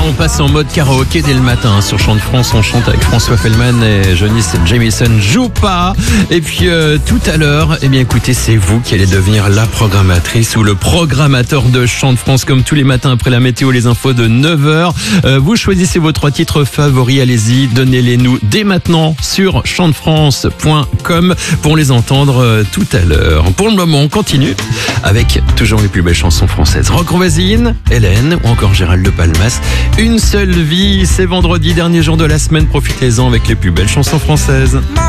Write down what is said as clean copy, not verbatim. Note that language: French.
on passe en mode karaoké dès le matin. Sur Chant de France, on chante avec François Fellman et Johnny Jamison joue pas. Et puis tout à l'heure, eh bien écoutez, c'est vous qui allez devenir la programmatrice ou le programmateur de Chant de France, comme tous les matins après la météo, les infos de 9h. Vous choisissez vos 3 titres favoris, allez-y, donnez-les nous dès maintenant sur chantefrance.com pour les entendre tout à l'heure. Pour le moment, on continue avec toujours les plus belles chansons françaises. Rock Voisine, Hélène ou encore Gérald de Palmas. Une seule vie, c'est vendredi, dernier jour de la semaine, profitez-en avec les plus belles chansons françaises.